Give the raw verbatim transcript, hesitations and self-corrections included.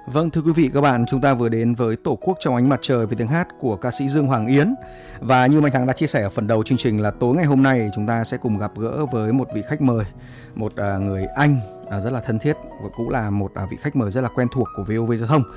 Vâng, thưa quý vị các bạn, chúng ta vừa đến với Tổ quốc trong ánh mặt trời với tiếng hát của ca sĩ Dương Hoàng Yến. Và như Mạnh Thắng đã chia sẻ ở phần đầu chương trình là tối ngày hôm nay chúng ta sẽ cùng gặp gỡ với một vị khách mời, một uh, người anh uh, rất là thân thiết và cũng là một uh, vị khách mời rất là quen thuộc của vê o vê Giao thông.